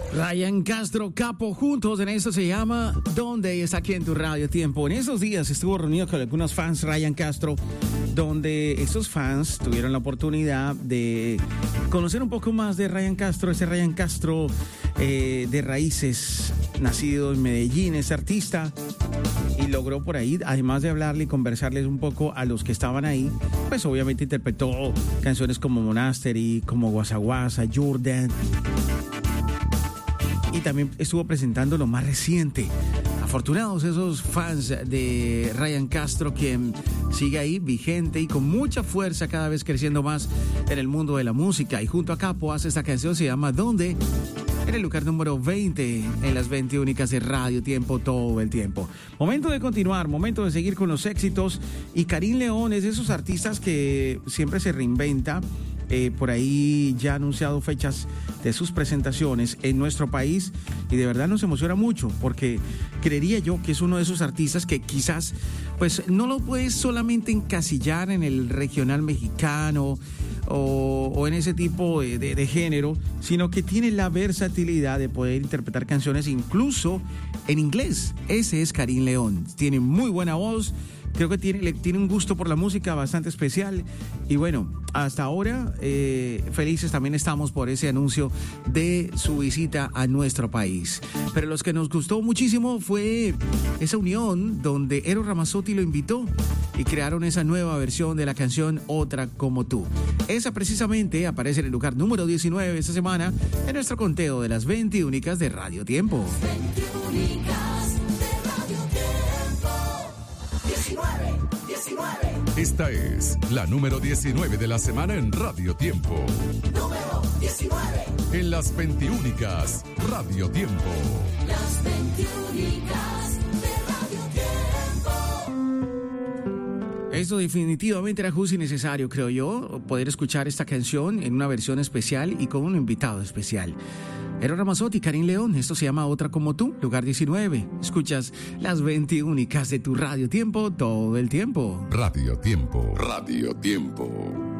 Ryan Castro, Capo, juntos en esto se llama ¿Dónde? Está aquí en tu Radio Tiempo. En esos días estuvo reunido con algunos fans Ryan Castro, donde estos fans tuvieron la oportunidad de conocer un poco más de Ryan Castro, ese Ryan Castro de raíces, nacido en Medellín, ese artista, y logró por ahí, además de hablarle y conversarles un poco a los que estaban ahí, pues obviamente interpretó canciones como Monastery, como Guasa Guasa, Jordan, y también estuvo presentando lo más reciente. Afortunados esos fans de Ryan Castro, quien sigue ahí vigente y con mucha fuerza, cada vez creciendo más en el mundo de la música. Y junto a Capo hace esta canción, se llama ¿Dónde? En el lugar número 20 en las 20 únicas de Radio Tiempo todo el tiempo. Momento de continuar, momento de seguir con los éxitos. Y Karim León es de esos artistas que siempre se reinventa. Por ahí ya ha anunciado fechas de sus presentaciones en nuestro país y de verdad nos emociona mucho porque creería yo que es uno de esos artistas que quizás pues no lo puedes solamente encasillar en el regional mexicano o en ese tipo de género, sino que tiene la versatilidad de poder interpretar canciones incluso en inglés. Ese es Karim León, tiene muy buena voz. Creo que tiene un gusto por la música bastante especial. Y bueno, hasta ahora felices también estamos por ese anuncio de su visita a nuestro país. Pero los que nos gustó muchísimo fue esa unión donde Eros Ramazzotti lo invitó y crearon esa nueva versión de la canción Otra Como Tú. Esa precisamente aparece en el lugar número 19 esta semana en nuestro conteo de las 20 únicas de Radio Tiempo. 20 únicas de Radio Tiempo. 19. Esta es la número 19 de la semana en Radio Tiempo. Número 19. En las 20 únicas Radio Tiempo. Las 20 únicas de Radio Tiempo. Esto definitivamente era justo y necesario, creo yo, poder escuchar esta canción en una versión especial y con un invitado especial. Eros Ramazzotti, Karim León, esto se llama Otra Como Tú, lugar 19. Escuchas las 20 únicas de tu Radio Tiempo todo el tiempo. Radio Tiempo. Radio Tiempo.